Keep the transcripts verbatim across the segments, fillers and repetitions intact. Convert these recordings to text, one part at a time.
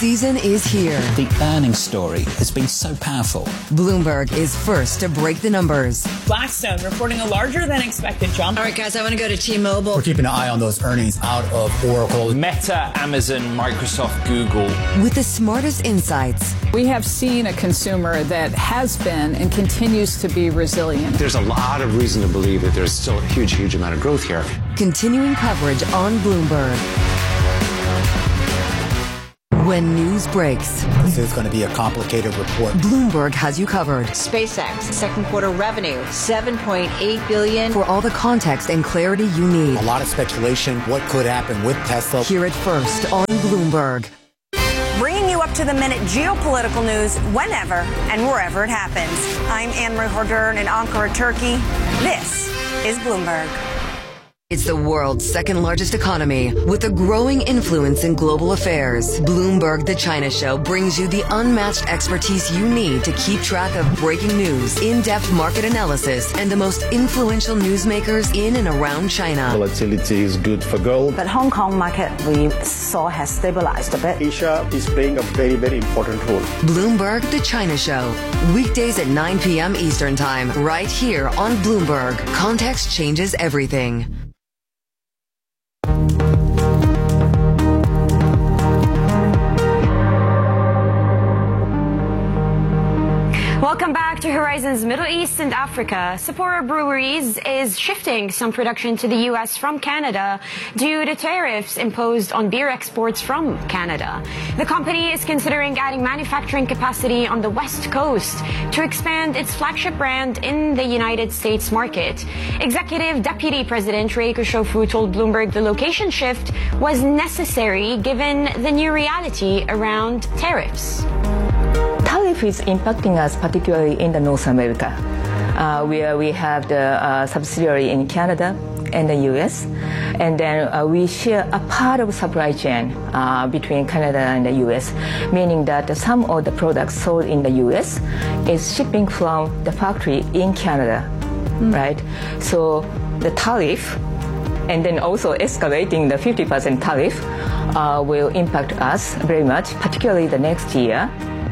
season is here. The earnings story has been so powerful. Bloomberg is first to break the numbers. Blackstone reporting a larger than expected jump. All right, guys, I want to go to T-Mobile. We're keeping an eye on those earnings out of Oracle. Meta, Amazon, Microsoft, Google. With the smartest insights. We have seen a consumer that has been and continues to be resilient. There's a lot of reason to believe that there's still a huge, huge amount of growth here. Continuing coverage on Bloomberg. When news breaks, this is going to be a complicated report. Bloomberg has you covered. SpaceX, second quarter revenue, seven point eight billion For dollars. all the context and clarity you need. A lot of speculation, what could happen with Tesla. Hear it first on Bloomberg. Bringing you up to the minute geopolitical news whenever and wherever it happens. I'm Anne-Marie Hordern in Ankara, Turkey. This is Bloomberg. It's the world's second largest economy with a growing influence in global affairs. Bloomberg The China Show brings you the unmatched expertise you need to keep track of breaking news, in-depth market analysis, and the most influential newsmakers in and around China. Volatility is good for gold. But Hong Kong market we saw has stabilized a bit. Asia is playing a very, very important role. Bloomberg The China Show. Weekdays at nine p.m. Eastern Time, right here on Bloomberg. Context changes everything. Welcome back to Horizons Middle East and Africa. Sapporo Breweries is shifting some production to the U S from Canada due to tariffs imposed on beer exports from Canada. The company is considering adding manufacturing capacity on the West Coast to expand its flagship brand in the United States market. Executive Deputy President Reiko Shofu told Bloomberg the location shift was necessary given the new reality around tariffs. Tariff is impacting us particularly in the North America, uh, where we have the uh, subsidiary in Canada and the U S, and then uh, we share a part of supply chain uh, between Canada and the U S, meaning that some of the products sold in the U S is shipping from the factory in Canada, mm. right? So the tariff, and then also escalating the fifty percent tariff uh, will impact us very much, particularly the next year.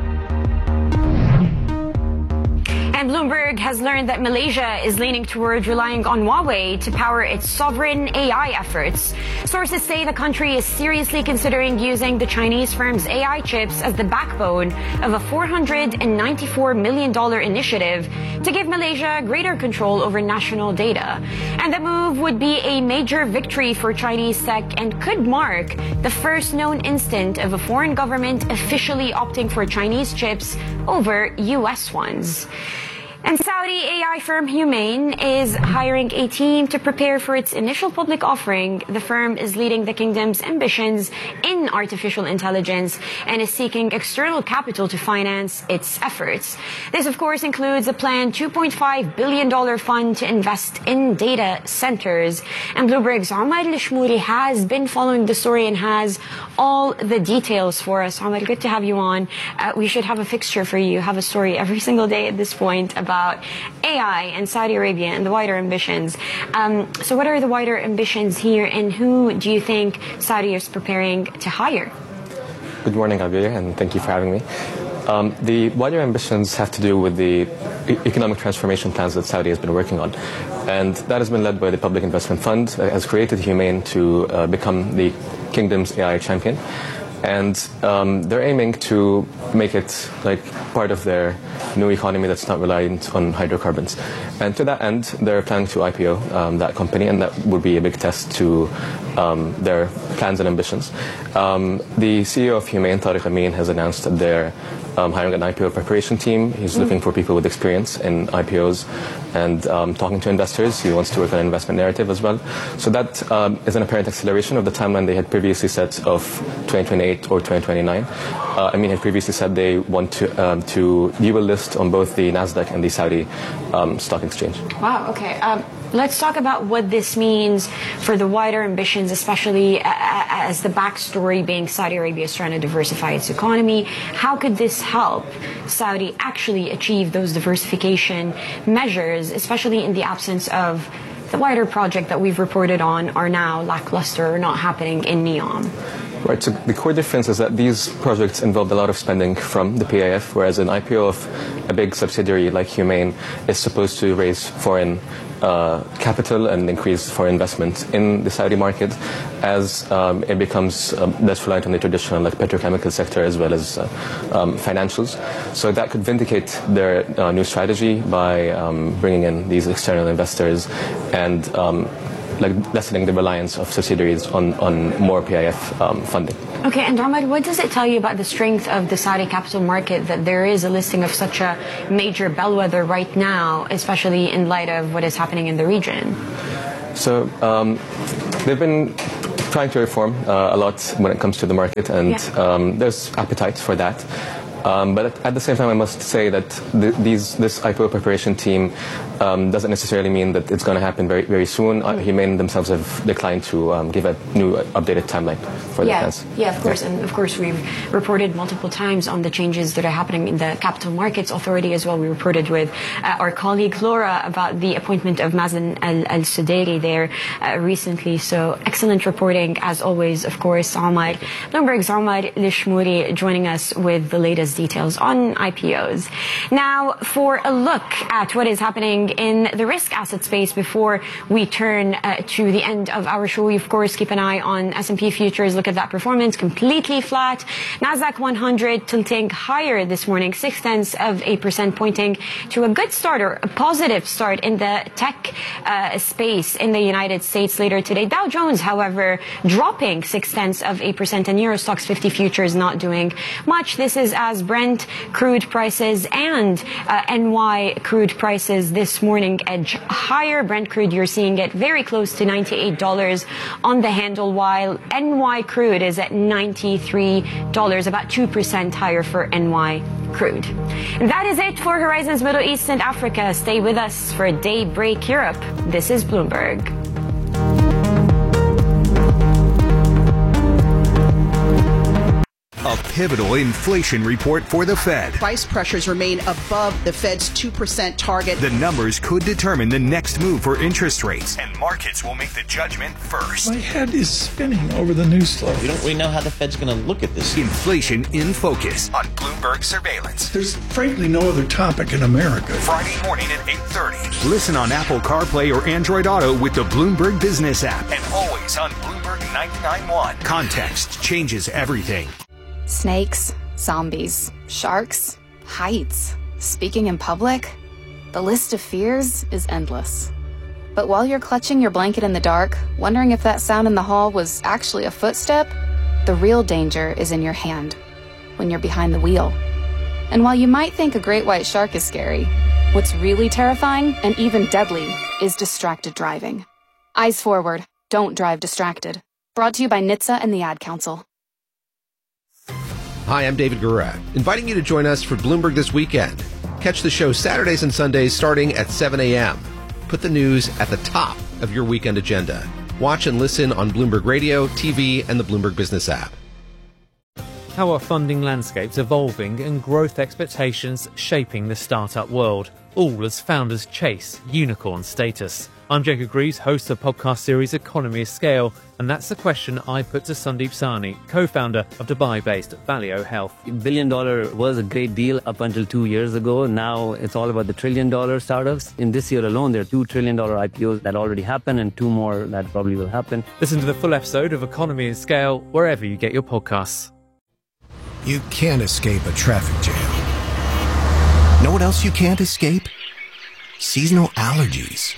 And Bloomberg has learned that Malaysia is leaning toward relying on Huawei to power its sovereign A I efforts. Sources say the country is seriously considering using the Chinese firm's A I chips as the backbone of a four hundred ninety-four million dollars initiative to give Malaysia greater control over national data. And the move would be a major victory for Chinese tech and could mark the first known instant of a foreign government officially opting for Chinese chips over U S ones. And Saudi A I firm Humane is hiring a team to prepare for its initial public offering. The firm is leading the kingdom's ambitions in artificial intelligence and is seeking external capital to finance its efforts. This, of course, includes a planned two point five billion dollars fund to invest in data centers. And Bloomberg's Omar Lishmouri has been following the story and has all the details for us. Omar, good to have you on. Uh, we should have a fixture for you, have a story every single day at this point about about A I and Saudi Arabia and the wider ambitions. Um, so what are the wider ambitions here, and who do you think Saudi is preparing to hire? Good morning, Abir, and thank you for having me. Um, the wider ambitions have to do with the e- economic transformation plans that Saudi has been working on. And that has been led by the Public Investment Fund, that has created Humane to uh, become the kingdom's A I champion. And um, they're aiming to make it like part of their new economy that's not reliant on hydrocarbons. And to that end, they're planning to I P O um, that company, and that would be a big test to um, their plans and ambitions. Um, the C E O of Humane, Tariq Amin, has announced that they're um, hiring an I P O preparation team. He's mm. looking for people with experience in I P Os and um, talking to investors. He wants to work on an investment narrative as well. So that um, is an apparent acceleration of the timeline they had previously set of twenty twenty-eight or twenty twenty-nine. Uh, I mean, had previously said they want to um, to dual list on both the Nasdaq and the Saudi um, stock exchange. Wow. Okay. Um, let's talk about what this means for the wider ambitions, especially as the backstory being Saudi Arabia is trying to diversify its economy. How could this help Saudi actually achieve those diversification measures, especially in the absence of the wider project that we've reported on are now lackluster or not happening in NEOM? Right, so the core difference is that these projects involved a lot of spending from the P I F, whereas an I P O of a big subsidiary like Humane is supposed to raise foreign uh, capital and increase foreign investment in the Saudi market as um, it becomes um, less reliant on the traditional like petrochemical sector as well as uh, um, financials. So that could vindicate their uh, new strategy by um, bringing in these external investors and um, like lessening the reliance of subsidiaries on, on more P I F um, funding. Okay, and Ahmad, what does it tell you about the strength of the Saudi capital market that there is a listing of such a major bellwether right now, especially in light of what is happening in the region? So um, they've been trying to reform uh, a lot when it comes to the market, and yeah. um, there's appetite for that. Um, but at, at the same time, I must say that the, these, this I P O preparation team um, doesn't necessarily mean that it's going to happen very, very soon. Uh, Humane themselves have declined to um, give a new uh, updated timeline for yeah. their plans. Yeah, of course. And of course, we've reported multiple times on the changes that are happening in the Capital Markets Authority as well. We reported with uh, our colleague Laura about the appointment of Mazen Al, Al Sudairi there uh, recently. So excellent reporting, as always, of course. Omar, Bloomberg's Omar Lishmouri joining us with the latest details on I P Os. Now, for a look at what is happening in the risk asset space before we turn uh, to the end of our show, we of course keep an eye on S and P futures. Look at that performance, completely flat. Nasdaq one hundred tilting higher this morning, six tenths of a percent, pointing to a good start or a positive start in the tech uh, space in the United States later today. Dow Jones, however, dropping six tenths of a percent, and Euro Stoxx fifty futures not doing much. This is as Brent crude prices and uh, N Y crude prices this morning edge higher. Brent crude, you're seeing it very close to ninety-eight dollars on the handle, while N Y crude is at ninety-three dollars, about two percent higher for N Y crude. And that is it for Horizons Middle East and Africa. Stay with us for Daybreak Europe. This is Bloomberg. A pivotal inflation report for the Fed. Price pressures remain above the Fed's two percent target. The numbers could determine the next move for interest rates, and markets will make the judgment first. My head is spinning over the news flow. We don't really know how the Fed's going to look at this. Inflation in Focus on Bloomberg Surveillance. There's frankly no other topic in America. Friday morning at eight thirty. Listen on Apple CarPlay or Android Auto with the Bloomberg Business app, and always on Bloomberg ninety-nine point one. Context changes everything. Snakes, zombies, sharks, heights, speaking in public. The list of fears is endless. But while you're clutching your blanket in the dark, wondering if that sound in the hall was actually a footstep, the real danger is in your hand, when you're behind the wheel. And while you might think a great white shark is scary, what's really terrifying and even deadly is distracted driving. Eyes forward, don't drive distracted. Brought to you by N H T S A and the Ad Council. Hi, I'm David Gurat, inviting you to join us for Bloomberg This Weekend. Catch the show Saturdays and Sundays starting at seven a.m. Put the news at the top of your weekend agenda. Watch and listen on Bloomberg Radio, T V, and the Bloomberg Business app. How are funding landscapes evolving and growth expectations shaping the startup world, all as founders chase unicorn status? I'm Jacob Greaves, host of the podcast series Economy of Scale, and that's the question I put to Sandeep Sahni, co-founder of Dubai-based Valeo Health. Billion dollar was a great deal up until two years ago. Now it's all about the trillion dollar startups. In this year alone, there are two trillion dollar I P Os that already happened and two more that probably will happen. Listen to the full episode of Economy of Scale wherever you get your podcasts. You can't escape a traffic jam. Know what else you can't escape? Seasonal allergies.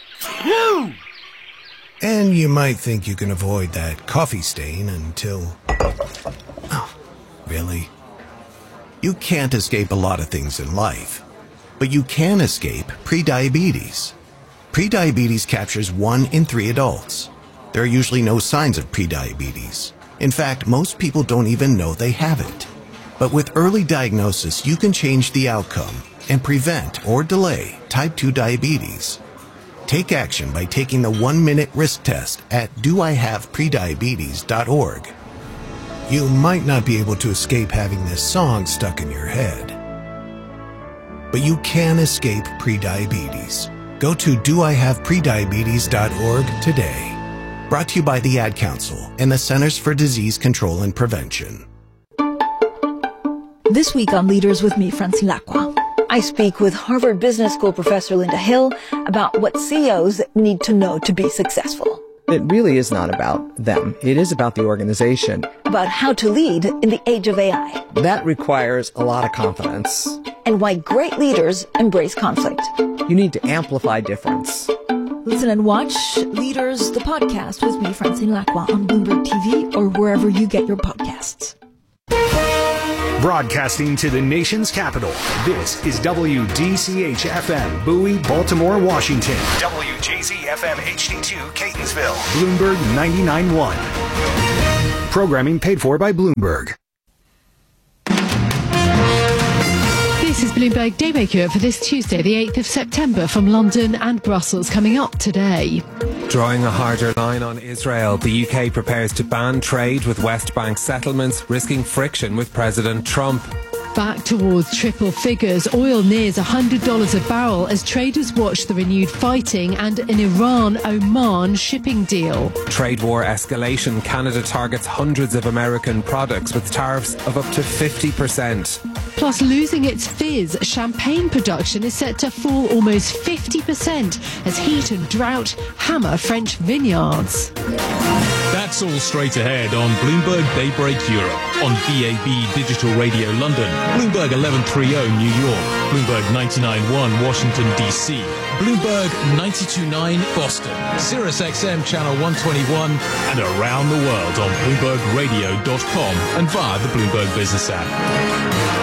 And you might think you can avoid that coffee stain until... Oh, really? You can't escape a lot of things in life, but you can escape prediabetes. Prediabetes captures one in three adults. There are usually no signs of prediabetes. In fact, most people don't even know they have it. But with early diagnosis, you can change the outcome and prevent or delay type two diabetes. Take action by taking the one-minute risk test at do I have prediabetes dot org. You might not be able to escape having this song stuck in your head, but you can escape prediabetes. Go to do I have prediabetes dot org today. Brought to you by the Ad Council and the Centers for Disease Control and Prevention. This week on Leaders with me, Francine Lacqua, I speak with Harvard Business School professor Linda Hill about what C E Os need to know to be successful. It really is not about them. It is about the organization. About how to lead in the age of A I. That requires a lot of confidence. And why great leaders embrace conflict. You need to amplify difference. Listen and watch Leaders, the podcast with me, Francine Lacqua, on Bloomberg T V or wherever you get your podcasts. Broadcasting to the nation's capital, this is W D C H F M, Bowie, Baltimore, Washington. W J Z F M H D two, Catonsville. Bloomberg ninety-nine point one. Programming paid for by Bloomberg. This is Bloomberg Daybreak Europe for this Tuesday, the eighth of September, from London and Brussels. Coming up today. Drawing a harder line on Israel, the U K prepares to ban trade with West Bank settlements, risking friction with President Trump. Back towards triple figures, oil nears one hundred dollars a barrel as traders watch the renewed fighting and an Iran-Oman shipping deal. Trade war escalation, Canada targets hundreds of American products with tariffs of up to fifty percent. Plus, losing its fizz, champagne production is set to fall almost fifty percent as heat and drought hammer French vineyards. That's all straight ahead on Bloomberg Daybreak Europe, on D A B Digital Radio London, Bloomberg eleven thirty New York, Bloomberg ninety-nine point one Washington, D C, Bloomberg ninety-two point nine Boston, Sirius X M Channel one twenty-one, and around the world on Bloomberg Radio dot com and via the Bloomberg Business app.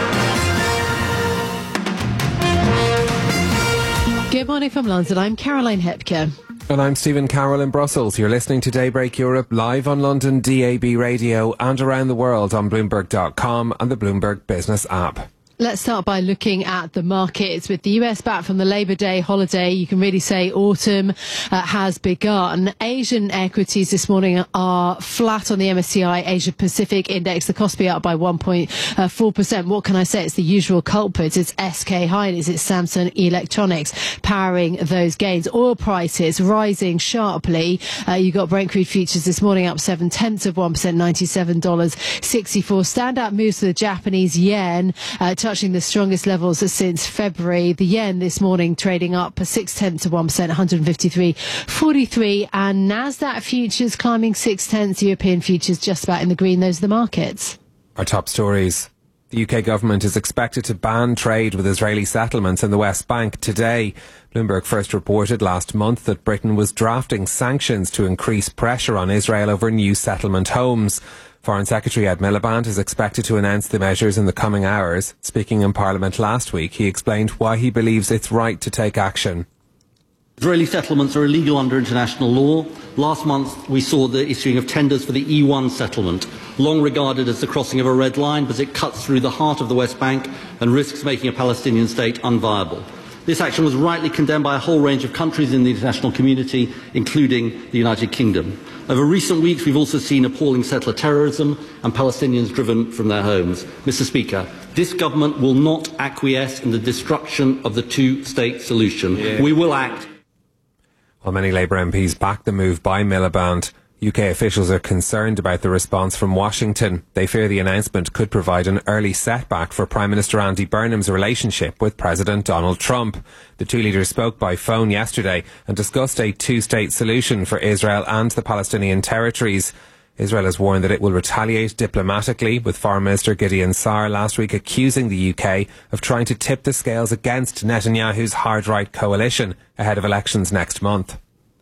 Good morning from London. I'm Caroline Hepker. And I'm Stephen Carroll in Brussels. You're listening to Daybreak Europe live on London D A B Radio and around the world on Bloomberg dot com and the Bloomberg Business app. Let's start by looking at the markets. With the U S back from the Labor Day holiday, you can really say autumn uh, has begun. Asian equities this morning are flat on the M S C I Asia Pacific Index. The Kospi up by one point four percent. What can I say? It's the usual culprits. It's S K Hynix, it's Samsung Electronics powering those gains. Oil prices rising sharply. Uh, you got Brent crude futures this morning up seven tenths of one percent, ninety-seven dollars sixty-four. Standout moves to the Japanese yen, uh, touching the strongest levels since February. The yen this morning trading up six tenths of one percent, one fifty-three forty-three, and Nasdaq futures climbing six tenths. European futures just about in the green. Those are the markets. Our top stories. The U K government is expected to ban trade with Israeli settlements in the West Bank today. Bloomberg first reported last month that Britain was drafting sanctions to increase pressure on Israel over new settlement homes. Foreign Secretary Ed Miliband is expected to announce the measures in the coming hours. Speaking in Parliament last week, he explained why he believes it's right to take action. Israeli settlements are illegal under international law. Last month, we saw the issuing of tenders for the E one settlement, long regarded as the crossing of a red line because it cuts through the heart of the West Bank and risks making a Palestinian state unviable. This action was rightly condemned by a whole range of countries in the international community, including the United Kingdom. Over recent weeks, we've also seen appalling settler terrorism and Palestinians driven from their homes. Mister Speaker, this government will not acquiesce in the destruction of the two-state solution. Yeah. We will act. While many Labour M Ps back the move by Miliband, U K officials are concerned about the response from Washington. They fear the announcement could provide an early setback for Prime Minister Andy Burnham's relationship with President Donald Trump. The two leaders spoke by phone yesterday and discussed a two-state solution for Israel and the Palestinian territories. Israel has warned that it will retaliate diplomatically, with Foreign Minister Gideon Saar last week accusing the U K of trying to tip the scales against Netanyahu's hard-right coalition ahead of elections next month.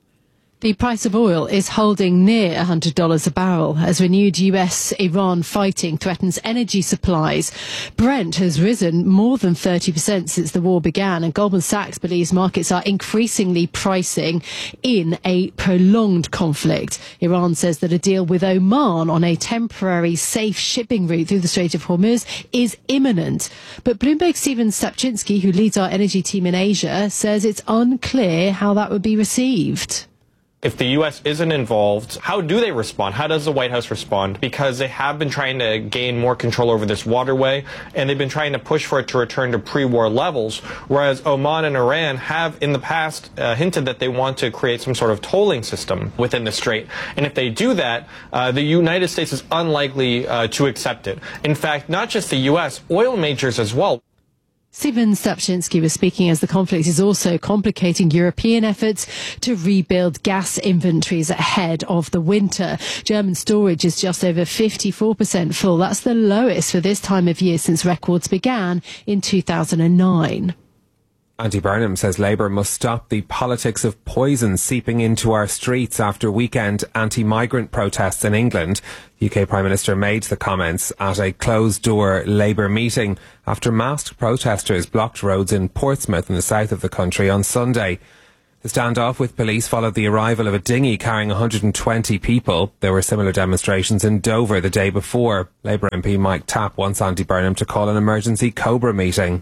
The price of oil is holding near one hundred dollars a barrel as renewed U S-Iran fighting threatens energy supplies. Brent has risen more than thirty percent since the war began, and Goldman Sachs believes markets are increasingly pricing in a prolonged conflict. Iran says that a deal with Oman on a temporary safe shipping route through the Strait of Hormuz is imminent. But Bloomberg's Stephen Sapczynski, who leads our energy team in Asia, says it's unclear how that would be received. If the U S isn't involved, how do they respond? How does the White House respond? Because they have been trying to gain more control over this waterway, and they've been trying to push for it to return to pre-war levels, whereas Oman and Iran have in the past uh, hinted that they want to create some sort of tolling system within the strait. And if they do that, uh, the United States is unlikely uh, to accept it. In fact, not just the U S, oil majors as well. Stephen Stapczynski was speaking as the conflict is also complicating European efforts to rebuild gas inventories ahead of the winter. German storage is just over fifty-four percent full. That's the lowest for this time of year since records began in two thousand nine. Andy Burnham says Labour must stop the politics of poison seeping into our streets after weekend anti-migrant protests in England. U K Prime Minister made the comments at a closed-door Labour meeting after masked protesters blocked roads in Portsmouth in the south of the country on Sunday. The standoff with police followed the arrival of a dinghy carrying one hundred twenty people. There were similar demonstrations in Dover the day before. Labour M P Mike Tapp wants Andy Burnham to call an emergency Cobra meeting.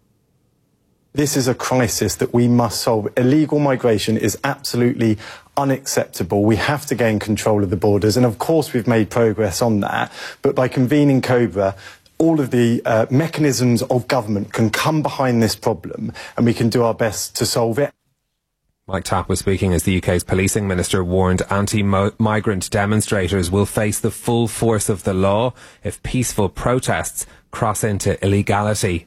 This is a crisis that we must solve. Illegal migration is absolutely unacceptable. We have to gain control of the borders. And of course, we've made progress on that. But by convening Cobra, all of the uh, mechanisms of government can come behind this problem and we can do our best to solve it. Mike Tapp was speaking as the U K's policing minister warned anti-migrant demonstrators will face the full force of the law if peaceful protests cross into illegality.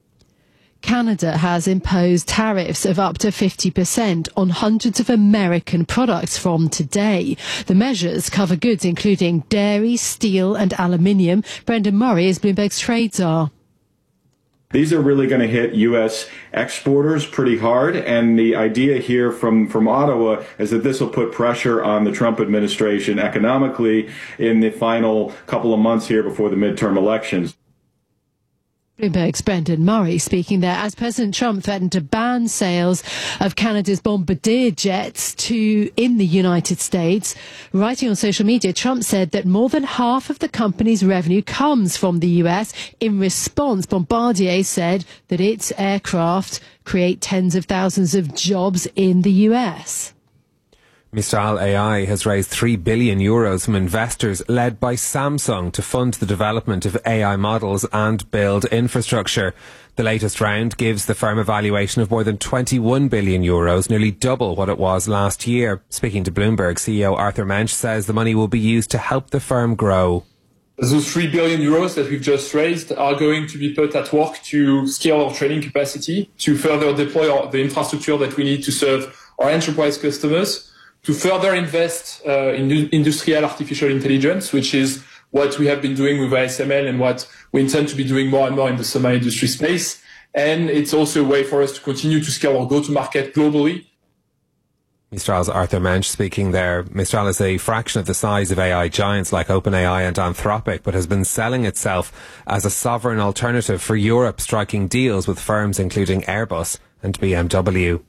Canada has imposed tariffs of up to fifty percent on hundreds of American products from today. The measures cover goods including dairy, steel and aluminium. Brendan Murray is Bloomberg's trade czar. These are really going to hit U S exporters pretty hard, and the idea here from, from Ottawa is that this will put pressure on the Trump administration economically in the final couple of months here before the midterm elections. Bloomberg's Brendan Murray speaking there as President Trump threatened to ban sales of Canada's Bombardier jets to in the United States. Writing on social media, Trump said that more than half of the company's revenue comes from the U S. In response, Bombardier said that its aircraft create tens of thousands of jobs in the U S. Mistral A I has raised three billion euros from investors led by Samsung to fund the development of A I models and build infrastructure. The latest round gives the firm a valuation of more than twenty-one billion euros, nearly double what it was last year. Speaking to Bloomberg, C E O Arthur Mensch says the money will be used to help the firm grow. Those three billion euros that we've just raised are going to be put at work to scale our training capacity, to further deploy our, the infrastructure that we need to serve our enterprise customers, to further invest uh, in industrial artificial intelligence, which is what we have been doing with A S M L and what we intend to be doing more and more in the semi-industry space. And it's also a way for us to continue to scale our go-to-market globally. Mistral's Arthur Mensch speaking there. Mistral is a fraction of the size of A I giants like OpenAI and Anthropic, but has been selling itself as a sovereign alternative for Europe, striking deals with firms including Airbus and B M W.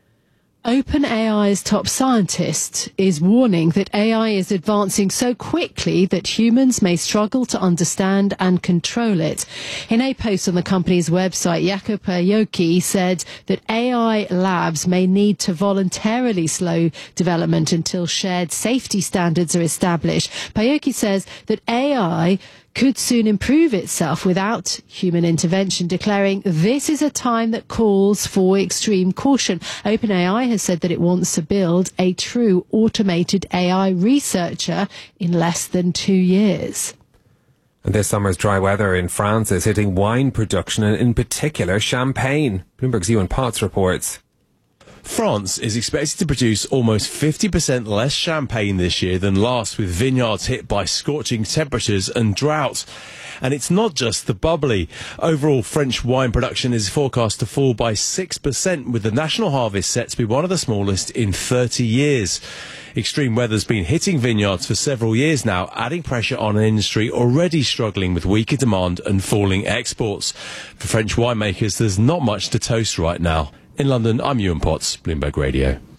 OpenAI's top scientist is warning that A I is advancing so quickly that humans may struggle to understand and control it. In a post on the company's website, Jaakko Pajoki said that A I labs may need to voluntarily slow development until shared safety standards are established. Pajoki says that A I could soon improve itself without human intervention, declaring this is a time that calls for extreme caution. OpenAI has said that it wants to build a true automated A I researcher in less than two years. And this summer's dry weather in France is hitting wine production and in particular champagne. Bloomberg's Ewan Potts reports. France is expected to produce almost fifty percent less champagne this year than last, with vineyards hit by scorching temperatures and drought. And it's not just the bubbly. Overall, French wine production is forecast to fall by six percent, with the national harvest set to be one of the smallest in thirty years. Extreme weather's been hitting vineyards for several years now, adding pressure on an industry already struggling with weaker demand and falling exports. For French winemakers, there's not much to toast right now. In London, I'm Ewan Potts, Bloomberg Radio.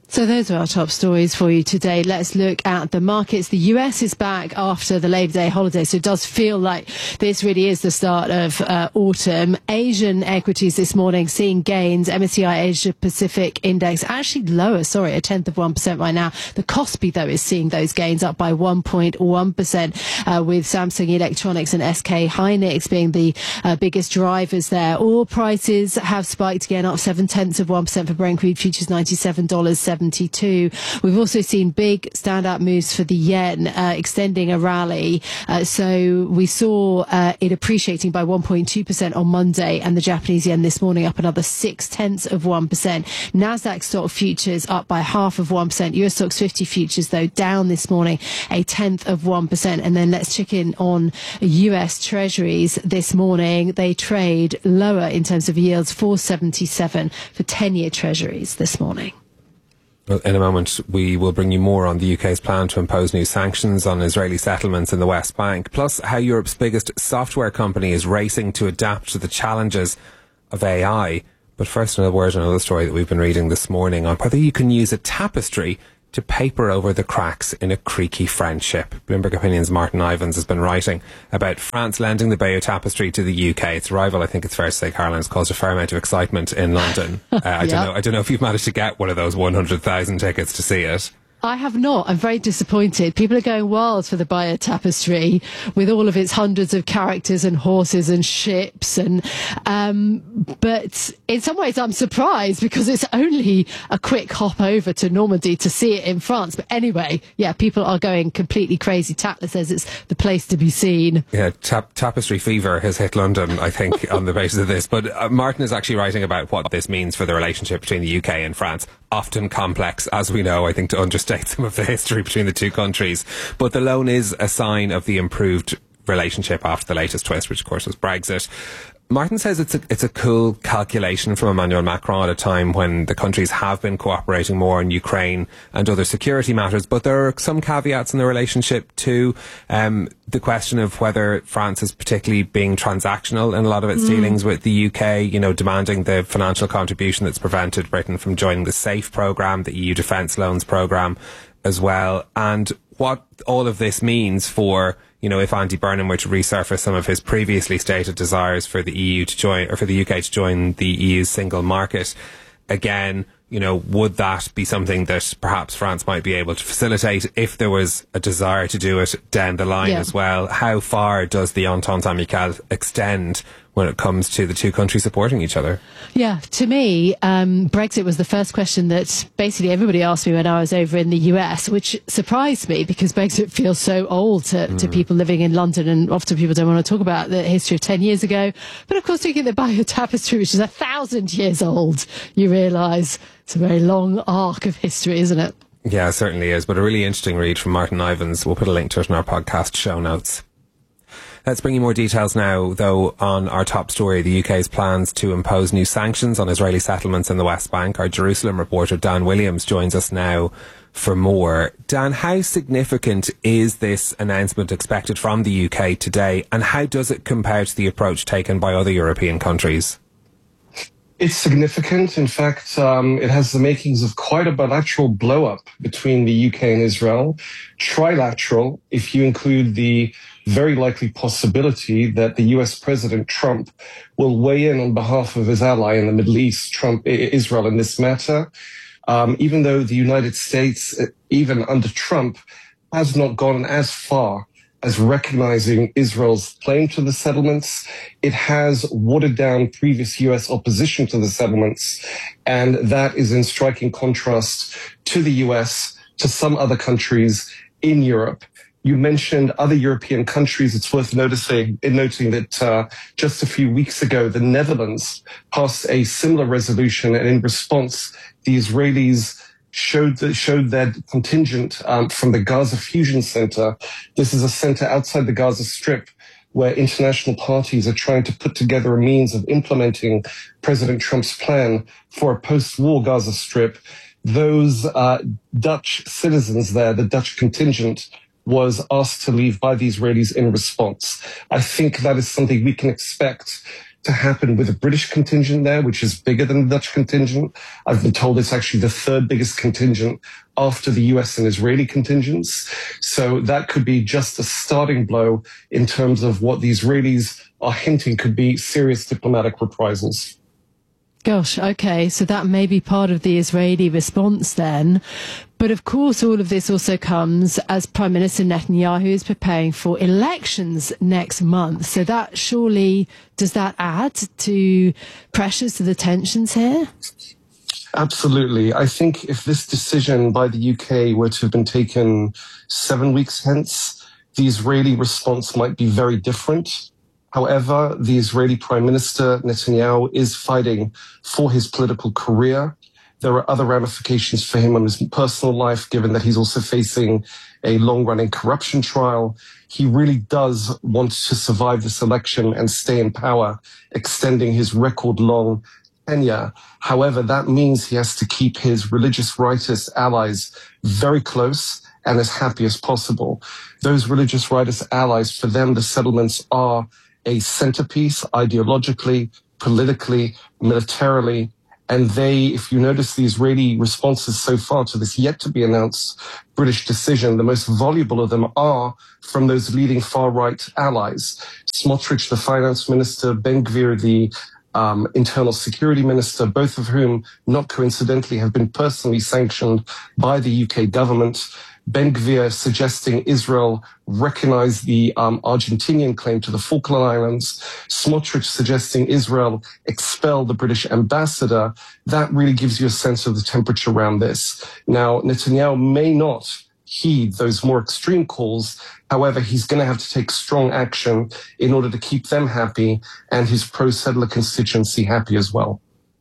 So those are our top stories for you today. Let's look at the markets. The U S is back after the Labor Day holiday, so it does feel like this really is the start of uh, autumn. Asian equities this morning seeing gains. M S C I Asia Pacific Index actually lower, sorry, a tenth of one percent right now. The Kospi, though, is seeing those gains up by one point one percent, uh, with Samsung Electronics and S K Hynix being the uh, biggest drivers there. Oil prices have spiked again, up seven tenths of one percent for Brent crude futures, ninety-seven dollars seventy-two. We've also seen big standout moves for the yen, uh, extending a rally. Uh, so we saw uh, it appreciating by one point two percent on Monday, and the Japanese yen this morning up another six tenths of one percent. Nasdaq stock futures up by half of one percent. U S stocks fifty futures, though, down this morning a tenth of one percent. And then let's check in on U S Treasuries this morning. They trade lower in terms of yields, four seventy-seven for ten-year Treasuries this morning. Well, in a moment, we will bring you more on the U K's plan to impose new sanctions on Israeli settlements in the West Bank, plus how Europe's biggest software company is racing to adapt to the challenges of A I. But first, another word on another story that we've been reading this morning on whether you can use a tapestry to paper over the cracks in a creaky friendship. Bloomberg Opinion's Martin Ivins has been writing about France lending the Bayeux Tapestry to the U K. Its arrival, I think it's fair to say, Caroline, has caused a fair amount of excitement in London. Uh, I Yeah. don't know. I don't know if you've managed to get one of those one hundred thousand tickets to see it. I have not. I'm very disappointed. People are going wild for the Bayeux Tapestry with all of its hundreds of characters and horses and ships. And um, but in some ways, I'm surprised because it's only a quick hop over to Normandy to see it in France. But anyway, yeah, people are going completely crazy. Tatler says it's the place to be seen. Yeah, tap- tapestry fever has hit London, I think, on the basis of this. But uh, Martin is actually writing about what this means for the relationship between the U K and France. Often complex, as we know, I think, to understate some of the history between the two countries. But the loan is a sign of the improved relationship after the latest twist, which of course was Brexit. Martin says it's a, it's a cool calculation from Emmanuel Macron at a time when the countries have been cooperating more on Ukraine and other security matters, but there are some caveats in the relationship too. Um, the question of whether France is particularly being transactional in a lot of its mm. dealings with the U K, you know, demanding the financial contribution that's prevented Britain from joining the SAFE programme, the E U defence loans programme as well, and what all of this means for, you know, if Andy Burnham were to resurface some of his previously stated desires for the E U to join, or for the U K to join the E U's single market, again, you know, would that be something that perhaps France might be able to facilitate if there was a desire to do it down the line yeah. as well? How far does the Entente Amicale extend when it comes to the two countries supporting each other? Yeah, to me, um, Brexit was the first question that basically everybody asked me when I was over in the U S, which surprised me because Brexit feels so old to, mm. to people living in London, and often people don't want to talk about the history of ten years ago. But of course, you get the Bayeux Tapestry, which is a thousand years old, you realise it's a very long arc of history, isn't it? Yeah, it certainly is. But a really interesting read from Martin Ivins. We'll put a link to it in our podcast show notes. Let's bring you more details now, though, on our top story, the U K's plans to impose new sanctions on Israeli settlements in the West Bank. Our Jerusalem reporter, Dan Williams, joins us now for more. Dan, how significant is this announcement expected from the U K today, and how does it compare to the approach taken by other European countries? It's significant. In fact, um, it has the makings of quite a bilateral blow-up between the U K and Israel. Trilateral, if you include the very likely possibility that the U S President Trump will weigh in on behalf of his ally in the Middle East, Trump, Israel, in this matter. Um, even though the United States, even under Trump, has not gone as far as recognizing Israel's claim to the settlements, it has watered down previous U S opposition to the settlements, and that is in striking contrast to the U S, to some other countries in Europe. You mentioned other European countries. It's worth noticing, noting that uh, just a few weeks ago, the Netherlands passed a similar resolution, and in response, the Israelis showed the, showed their contingent um, from the Gaza Fusion Center. This is a center outside the Gaza Strip where international parties are trying to put together a means of implementing President Trump's plan for a post-war Gaza Strip. Those uh, Dutch citizens there, the Dutch contingent, was asked to leave by the Israelis in response. I think that is something we can expect to happen with a British contingent there, which is bigger than the Dutch contingent. I've been told it's actually the third biggest contingent after the U S and Israeli contingents. So that could be just a starting blow in terms of what the Israelis are hinting could be serious diplomatic reprisals. Gosh, okay, so that may be part of the Israeli response then. But of course, all of this also comes as Prime Minister Netanyahu is preparing for elections next month. So that surely, does that add to pressures, to the tensions here? Absolutely. I think if this decision by the U K were to have been taken seven weeks hence, the Israeli response might be very different. However, the Israeli Prime Minister Netanyahu is fighting for his political career. There are other ramifications for him on his personal life, given that he's also facing a long-running corruption trial. He really does want to survive this election and stay in power, extending his record-long tenure. However, that means he has to keep his religious rightist allies very close and as happy as possible. Those religious rightist allies, for them, the settlements are a centerpiece ideologically, politically, militarily. And they, if you notice the Israeli responses so far to this yet to be announced British decision, the most voluble of them are from those leading far-right allies. Smotrich, the finance minister, Ben-Gvir, the um, internal security minister, both of whom, not coincidentally, have been personally sanctioned by the U K government. Ben-Gvir suggesting Israel recognize the um, Argentinian claim to the Falkland Islands, Smotrich suggesting Israel expel the British ambassador. That really gives you a sense of the temperature around this. Now, Netanyahu may not heed those more extreme calls. However, he's going to have to take strong action in order to keep them happy and his pro-settler constituency happy as well.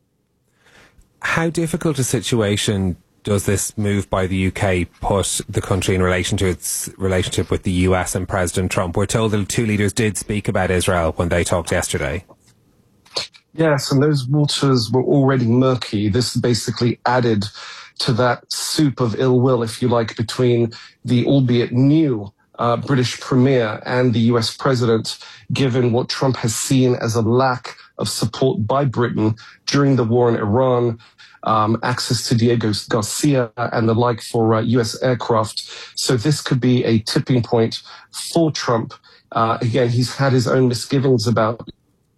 How difficult a situation does this move by the U K put the country in relation to its relationship with the U S and President Trump? We're told the two leaders did speak about Israel when they talked yesterday. Yes, and those waters were already murky. This basically added to that soup of ill will, if you like, between the albeit new uh, British Premier and the U S President, given what Trump has seen as a lack of support by Britain during the war in Iran, Um, access to Diego Garcia and the like for uh, U S aircraft. So this could be a tipping point for Trump. Uh, again, he's had his own misgivings about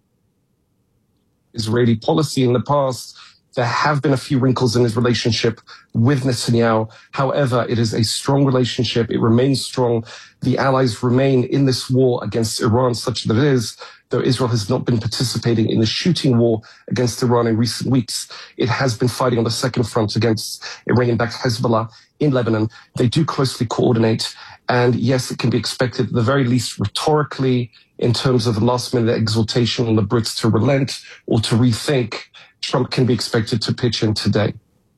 Israeli policy in the past. There have been a few wrinkles in his relationship with Netanyahu. However, it is a strong relationship. It remains strong. The allies remain in this war against Iran, such that it is, though Israel has not been participating in the shooting war against Iran in recent weeks. It has been fighting on the second front against Iranian-backed Hezbollah in Lebanon. They do closely coordinate. And yes, it can be expected, at the very least rhetorically, in terms of the last-minute exhortation on the Brits to relent or to rethink, Trump can be expected to pitch in today.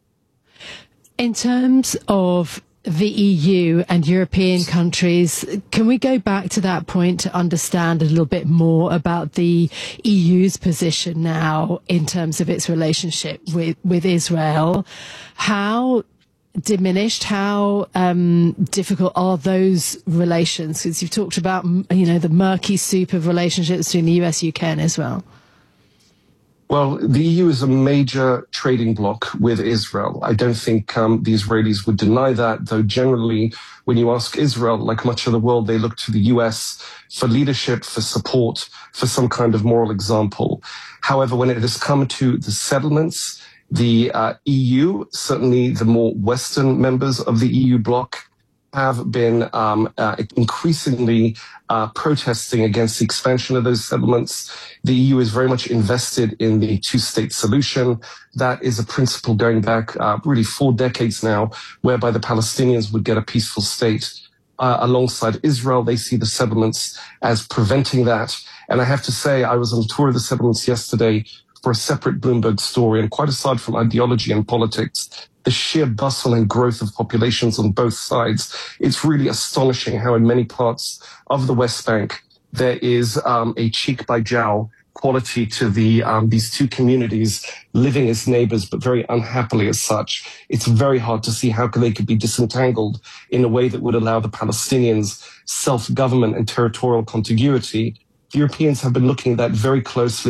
In terms of the E U and European countries, can we go back to that point to understand a little bit more about the E U's position now in terms of its relationship with, with Israel? How diminished, how um, difficult are those relations? Because you've talked about, you know, the murky soup of relationships between the U S, U K and Israel. Well, the E U is a major trading bloc with Israel. I don't think um, the Israelis would deny that, though generally when you ask Israel, like much of the world, they look to the U S for leadership, for support, for some kind of moral example. However, when it has come to the settlements, the uh, E U, certainly the more Western members of the E U bloc, have been um, uh, increasingly uh, protesting against the expansion of those settlements. The E U is very much invested in the two-state solution. That is a principle going back uh, really four decades now, whereby the Palestinians would get a peaceful state uh, alongside Israel. They see the settlements as preventing that. And I have to say, I was on a tour of the settlements yesterday for a separate Bloomberg story, and quite aside from ideology and politics, the sheer bustle and growth of populations on both sides, it's really astonishing how in many parts of the West Bank there is um, a cheek by jowl quality to the um, these two communities living as neighbors, but very unhappily as such. It's very hard to see how they could be disentangled in a way that would allow the Palestinians self-government and territorial contiguity. The Europeans have been looking at that very closely.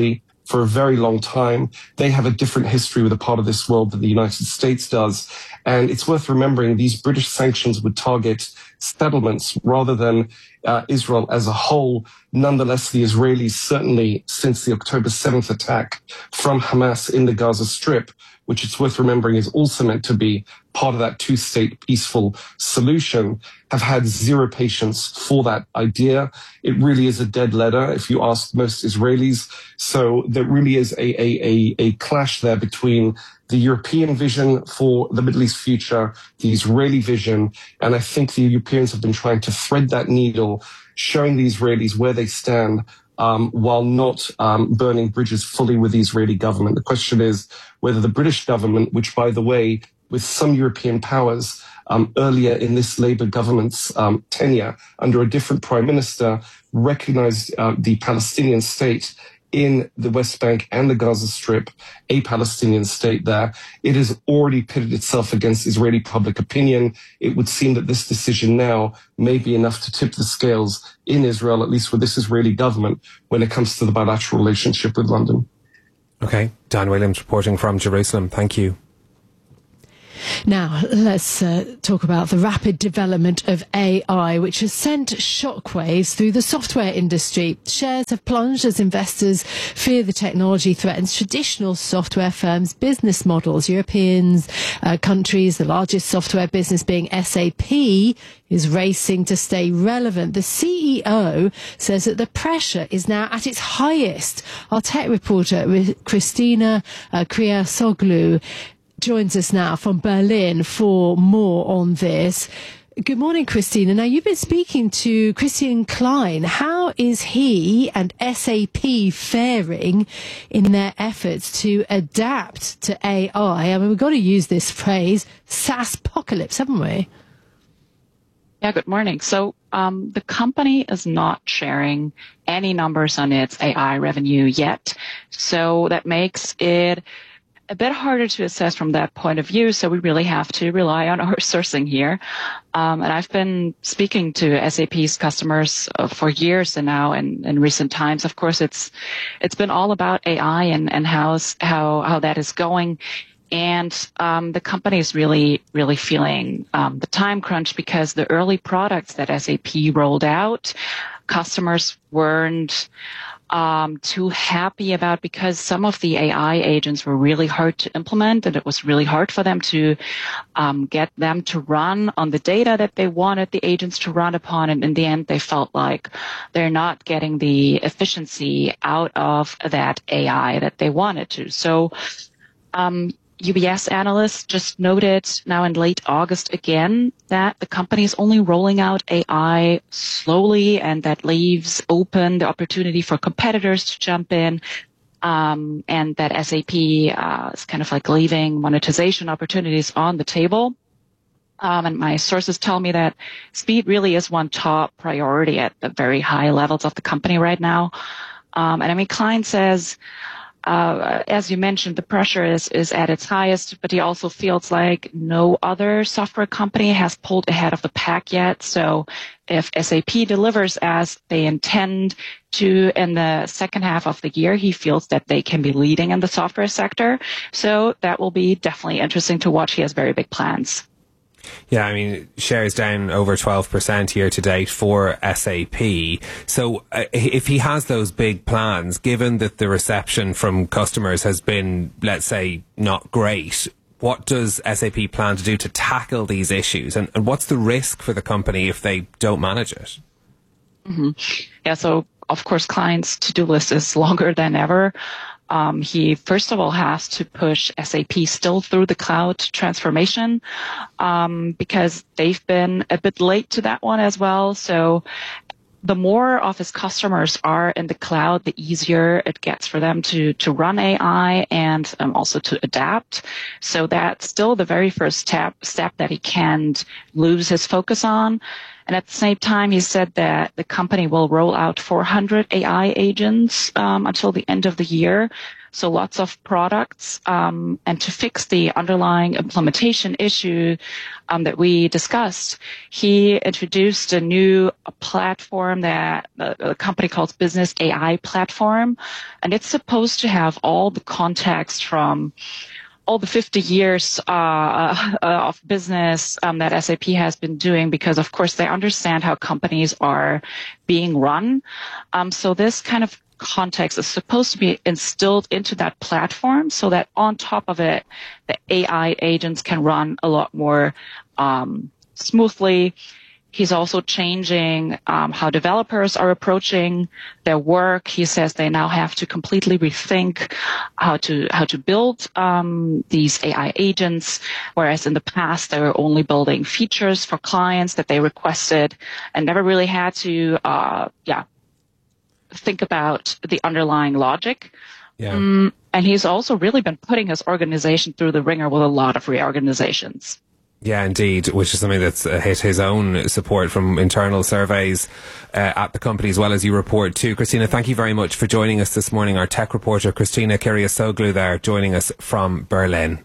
for a very long time. They have a different history with a part of this world that the United States does. And it's worth remembering these British sanctions would target settlements rather than uh, Israel as a whole. Nonetheless, the Israelis, certainly since the October seventh attack from Hamas in the Gaza Strip, which it's worth remembering is also meant to be part of that two-state peaceful solution, have had zero patience for that idea. It really is a dead letter, if you ask most Israelis. So there really is a, a, a, a clash there between the European vision for the Middle East future, the Israeli vision, and I think the Europeans have been trying to thread that needle, showing the Israelis where they stand, Um, while not um, burning bridges fully with the Israeli government. The question is whether the British government, which, by the way, with some European powers um, earlier in this Labour government's um, tenure under a different prime minister, recognized uh, the Palestinian state in the West Bank and the Gaza Strip, a Palestinian state there. It has already pitted itself against Israeli public opinion. It would seem that this decision now may be enough to tip the scales in Israel, at least with this Israeli government, when it comes to the bilateral relationship with London. Okay. Dan Williams reporting from Jerusalem. Thank you. Now, let's uh, talk about the rapid development of A I, which has sent shockwaves through the software industry. Shares have plunged as investors fear the technology threatens traditional software firms' business models. European uh, countries, the largest software business being S A P, is racing to stay relevant. The C E O says that the pressure is now at its highest. Our tech reporter, Christina uh, Kriasoglu, joins us now from Berlin for more on this. Good morning, Christina. Now, you've been speaking to Christian Klein. How is he and S A P faring in their efforts to adapt to A I? I mean, we've got to use this phrase, SaaSpocalypse, haven't we? Yeah, good morning. So um, the company is not sharing any numbers on its A I revenue yet. So that makes it a bit harder to assess from that point of view, so we really have to rely on our sourcing here. Um, and I've been speaking to S A P's customers uh, for years and now, and in recent times, of course, it's it's been all about A I and and how's, how how that is going. And um, the company is really really feeling um, the time crunch because the early products that S A P rolled out, customers weren't Um, too happy about because some of the A I agents were really hard to implement and it was really hard for them to um, get them to run on the data that they wanted the agents to run upon. And in the end, they felt like they're not getting the efficiency out of that A I that they wanted to. So um, U B S analysts just noted now in late August again that the company is only rolling out A I slowly, and that leaves open the opportunity for competitors to jump in, um, and that S A P uh, is kind of like leaving monetization opportunities on the table. Um, and my sources tell me that speed really is one top priority at the very high levels of the company right now. Um, and I mean, Klein says, Uh, as you mentioned, the pressure is, is at its highest, but he also feels like no other software company has pulled ahead of the pack yet. So if S A P delivers as they intend to in the second half of the year, he feels that they can be leading in the software sector. So that will be definitely interesting to watch. He has very big plans. Yeah, I mean, shares down over twelve percent year to date for S A P. So uh, if he has those big plans, given that the reception from customers has been, let's say, not great, what does S A P plan to do to tackle these issues? And, and what's the risk for the company if they don't manage it? Mm-hmm. Yeah, so of course, Klein's to-do list is longer than ever. Um, he, first of all, has to push S A P still through the cloud transformation, um, because they've been a bit late to that one as well. So the more of his customers are in the cloud, the easier it gets for them to, to run A I and um, also to adapt. So that's still the very first step, step that he can't lose his focus on. And at the same time, he said that the company will roll out four hundred A I agents um, until the end of the year. So lots of products. Um, and to fix the underlying implementation issue um, that we discussed, he introduced a new platform that uh, a company calls Business A I Platform. And it's supposed to have all the context from all the fifty years uh, uh, of business um, that S A P has been doing, because, of course, they understand how companies are being run. Um, so this kind of context is supposed to be instilled into that platform so that on top of it, the A I agents can run a lot more um, smoothly. He's also changing um, how developers are approaching their work. He says they now have to completely rethink how to how to build um, these A I agents, whereas in the past they were only building features for clients that they requested and never really had to, uh, yeah, think about the underlying logic. Yeah. Um, and he's also really been putting his organization through the ringer with a lot of reorganizations. Yeah, indeed, which is something that's uh, hit his own support from internal surveys uh, at the company, as well as you report too. Christina, thank you very much for joining us this morning. Our tech reporter, Christina Kyriasoglu, there, joining us from Berlin.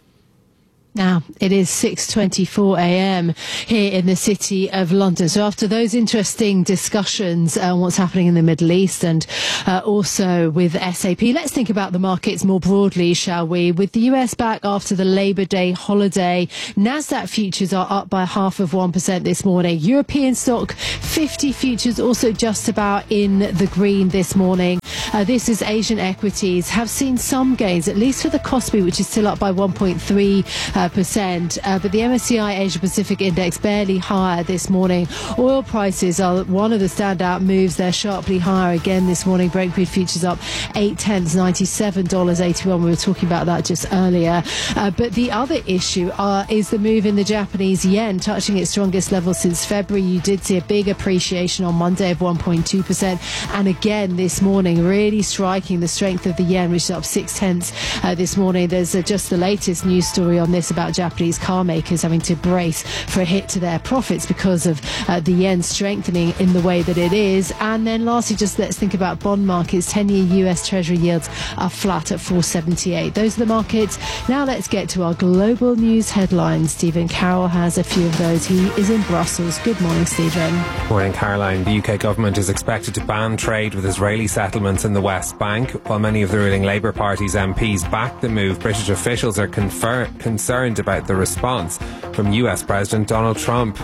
Now, it is six twenty-four a.m. here in the city of London. So after those interesting discussions on uh, what's happening in the Middle East and uh, also with S A P, let's think about the markets more broadly, shall we? With the U S back after the Labour Day holiday, NASDAQ futures are up by half of one percent this morning. European stock fifty futures also just about in the green this morning. Uh, this is Asian equities have seen some gains, at least for the Kospi, which is still up by one point three percent. Uh, percent, uh, but the M S C I Asia Pacific Index barely higher this morning. Oil prices are one of the standout moves. They're sharply higher again this morning. Brent crude futures up eight tenths, ninety-seven dollars eighty-one. We were talking about that just earlier. Uh, but the other issue uh, is the move in the Japanese yen, touching its strongest level since February. You did see a big appreciation on Monday of one point two percent, and again this morning, really striking the strength of the yen, which is up six tenths uh, this morning. There's uh, just the latest news story on this about Japanese car makers having to brace for a hit to their profits because of uh, the yen strengthening in the way that it is. And then lastly, just let's think about bond markets. ten-year U S Treasury yields are flat at four seventy-eight. Those are the markets. Now let's get to our global news headlines. Stephen Carroll has a few of those. He is in Brussels. Good morning, Stephen. Morning, Caroline. The U K government is expected to ban trade with Israeli settlements in the West Bank. While many of the ruling Labour Party's M Ps back the move, British officials are confer- concerned about the response from U S President Donald Trump.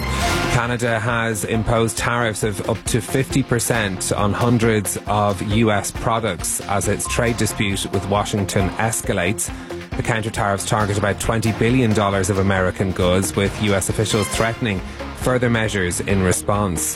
Canada has imposed tariffs of up to fifty percent on hundreds of U S products as its trade dispute with Washington escalates. The counter-tariffs target about twenty billion dollars of American goods, with U S officials threatening further measures in response.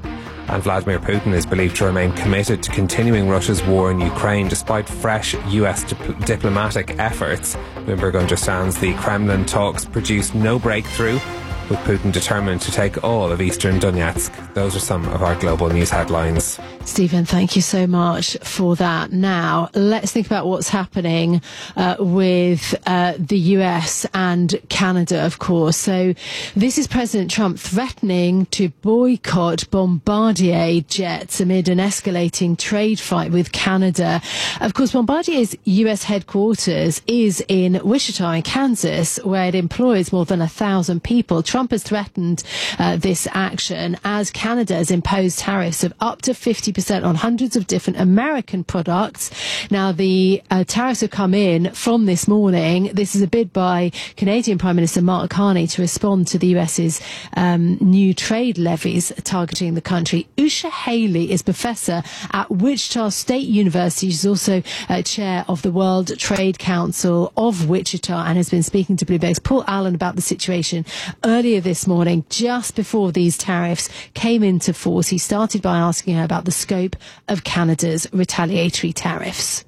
And Vladimir Putin is believed to remain committed to continuing Russia's war in Ukraine despite fresh U S dip- diplomatic efforts. Bloomberg understands the Kremlin talks produced no breakthrough, with Putin determined to take all of eastern Donetsk. Those are some of our global news headlines. Stephen, thank you so much for that. Now, let's think about what's happening uh, with uh, the U S and Canada, of course. So this is President Trump threatening to boycott Bombardier jets amid an escalating trade fight with Canada. Of course, Bombardier's U S headquarters is in Wichita, in Kansas, where it employs more than a thousand people. Trump has threatened uh, this action as Canada has imposed tariffs of up to fifty percent on hundreds of different American products. Now, the uh, tariffs have come in from this morning. This is a bid by Canadian Prime Minister Mark Carney to respond to the U S's um, new trade levies targeting the country. Usha Haley is professor at Wichita State University. She's also uh, chair of the World Trade Council of Wichita and has been speaking to Bloomberg's Paul Allen about the situation earlier this morning, just before these tariffs came into force. He started by asking her about the scope of Canada's retaliatory tariffs.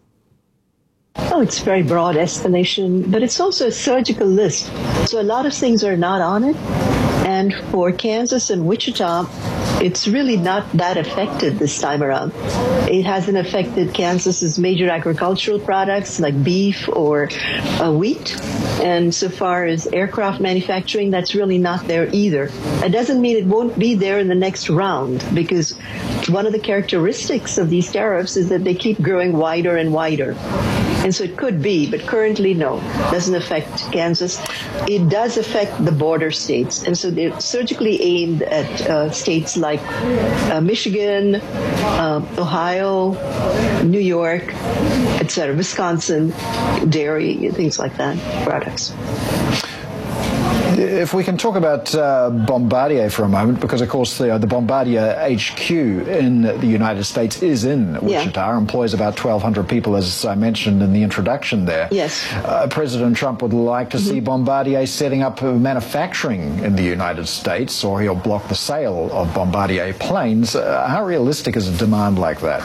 Oh, it's very broad escalation, but it's also a surgical list. So a lot of things are not on it. And for Kansas and Wichita, it's really not that affected this time around. It hasn't affected Kansas's major agricultural products like beef or uh, wheat. And so far as aircraft manufacturing, that's really not there either. It doesn't mean it won't be there in the next round, because one of the characteristics of these tariffs is that they keep growing wider and wider. And so it could be, but currently, no, doesn't affect Kansas. It does affect the border states. And so they're surgically aimed at uh, states like uh, Michigan, uh, Ohio, New York, et cetera, Wisconsin, dairy, things like that, products. If we can talk about uh, Bombardier for a moment, because, of course, the, uh, the Bombardier H Q in the United States is in Wichita, yeah. employs about twelve hundred people, as I mentioned in the introduction there. Yes. Uh, President Trump would like to mm-hmm. see Bombardier setting up manufacturing in the United States, or he'll block the sale of Bombardier planes. Uh, how realistic is a demand like that?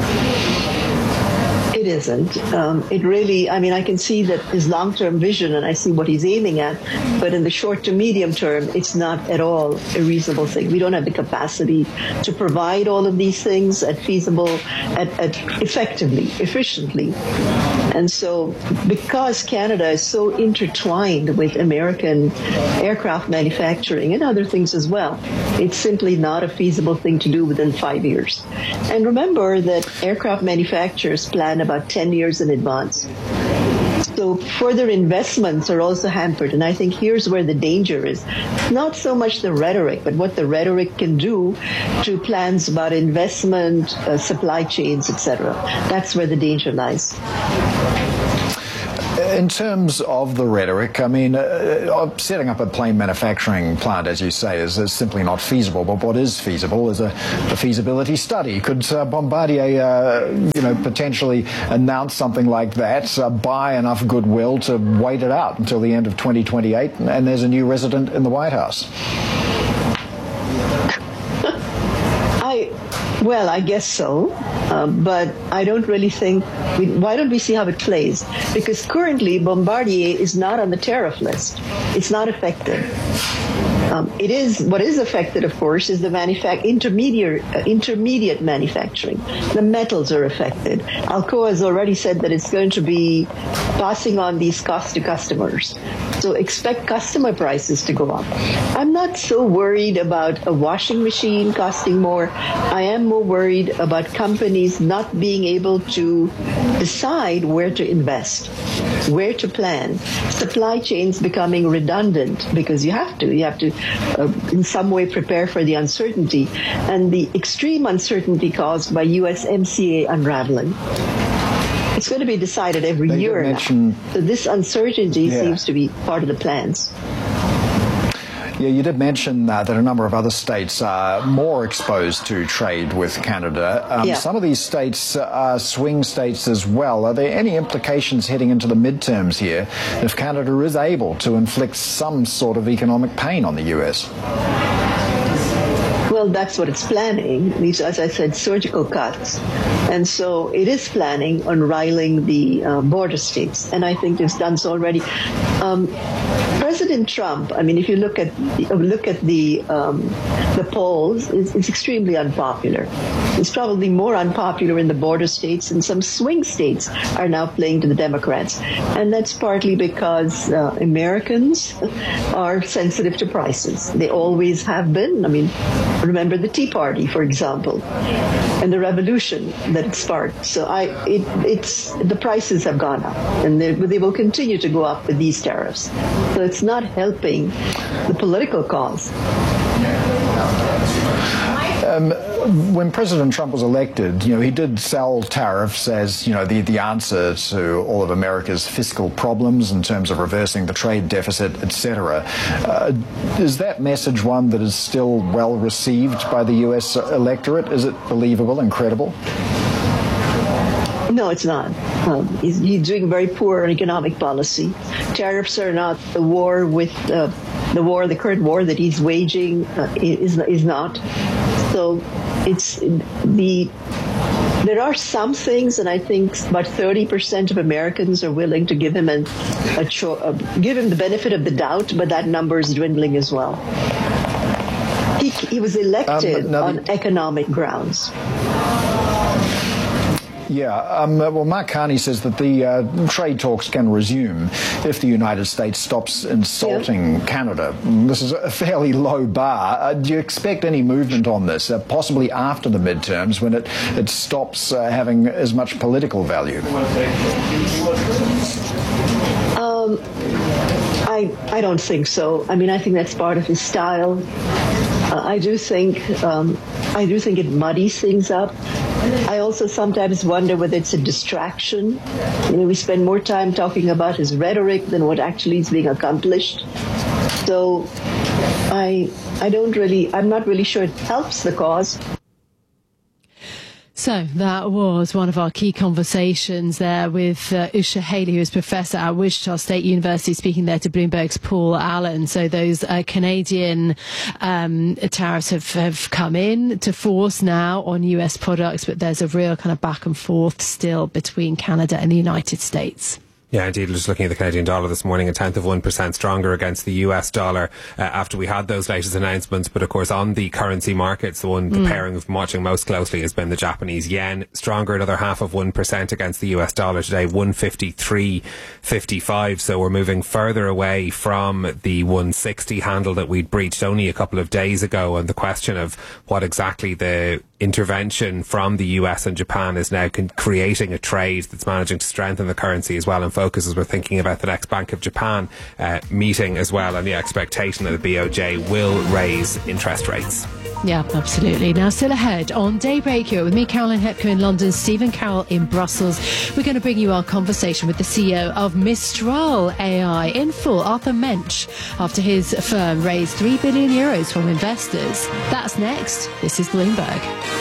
It isn't. Um, it really, I mean, I can see that his long-term vision, and I see what he's aiming at, but in the short to medium term, it's not at all a reasonable thing. We don't have the capacity to provide all of these things at feasible, at, at effectively, efficiently. And so, because Canada is so intertwined with American aircraft manufacturing and other things as well, it's simply not a feasible thing to do within five years. And remember that aircraft manufacturers plan about ten years in advance. So further investments are also hampered. And I think here's where the danger is. Not so much the rhetoric, but what the rhetoric can do to plans about investment, uh, supply chains, et cetera. That's where the danger lies. In terms of the rhetoric, I mean, uh, setting up a plane manufacturing plant, as you say, is, is simply not feasible. But what is feasible is a, a feasibility study. Could uh, Bombardier, uh, you know, potentially announce something like that, uh, buy enough goodwill to wait it out until the end of twenty twenty-eight, and there's a new resident in the White House? I, well, I guess so. Uh, but I don't really think, we, why don't we see how it plays? Because currently Bombardier is not on the tariff list. It's not affected. Um, it is, what is affected, of course, is the manufac- intermediate, uh, intermediate manufacturing. The metals are affected. Alcoa has already said that it's going to be passing on these costs to customers. So expect customer prices to go up. I'm not so worried about a washing machine costing more. I am more worried about companies not being able to decide where to invest, where to plan. Supply chains becoming redundant because you have to. You have to, uh, in some way, prepare for the uncertainty and the extreme uncertainty caused by U S M C A unraveling. It's going to be decided every they year mention, now. So this uncertainty yeah. seems to be part of the plans. Yeah, you did mention uh, that a number of other states are more exposed to trade with Canada. Um, yeah. Some of these states are swing states as well. Are there any implications heading into the midterms here if Canada is able to inflict some sort of economic pain on the U S? Well, that's what it's planning. These, as I said, surgical cuts. And so it is planning on riling the uh, border states. And I think it's done so already. Um, President Trump, I mean, if you look at look at the um, the polls, it's, it's extremely unpopular. It's probably more unpopular in the border states, and some swing states are now playing to the Democrats. And that's partly because uh, Americans are sensitive to prices. They always have been. I mean, remember the Tea Party, for example, and the revolution that it sparked. So I, it, it's the prices have gone up, and they, they will continue to go up with these tariffs. So it's not helping the political cause. Um, when President Trump was elected, you know, he did sell tariffs as, you know, the, the answer to all of America's fiscal problems in terms of reversing the trade deficit, et cetera. Uh, is that message one that is still well received by the U S electorate? Is it believable and credible? No, it's not. Um, he's, he's doing very poor economic policy. Tariffs are not the war with uh, the war, the current war that he's waging uh, is is not. So it's the. There are some things, and I think about thirty percent of Americans are willing to give him a, a cho- uh, give him the benefit of the doubt, but that number is dwindling as well. He, he was elected Um, on economic grounds. Yeah, um, well, Mark Carney says that the uh, trade talks can resume if the United States stops insulting yeah. Canada. This is a fairly low bar. Uh, do you expect any movement on this, uh, possibly after the midterms when it, it stops uh, having as much political value? Um, I, I don't think so. I mean, I think that's part of his style. Uh, I do think um, I do think it muddies things up. I also sometimes wonder whether it's a distraction. You know, we spend more time talking about his rhetoric than what actually is being accomplished. So I I don't really I'm not really sure it helps the cause. So that was one of our key conversations there with uh, Usha Haley, who is professor at Wichita State University, speaking there to Bloomberg's Paul Allen. So those uh, Canadian um, tariffs have, have come in to force now on U S products, but there's a real kind of back and forth still between Canada and the United States. Yeah, indeed. Just looking at the Canadian dollar this morning, a tenth of one percent stronger against the U S dollar uh, after we had those latest announcements. But of course, on the currency markets, the one, the mm. pairing we've been watching most closely has been the Japanese yen, stronger another half of one percent against the U S dollar today, one fifty-three fifty-five. So we're moving further away from the one sixty handle that we'd breached only a couple of days ago. And the question of what exactly the intervention from the U S and Japan is now con- creating a trade that's managing to strengthen the currency as well, and focus as we're thinking about the next Bank of Japan uh, meeting as well, and the expectation that the B O J will raise interest rates. Yeah, absolutely. Now, still ahead on Daybreak here with me, Caroline Hepker in London, Stephen Carroll in Brussels. We're going to bring you our conversation with the C E O of Mistral A I in full, Arthur Mensch, after his firm raised three billion euros from investors. That's next. This is Bloomberg.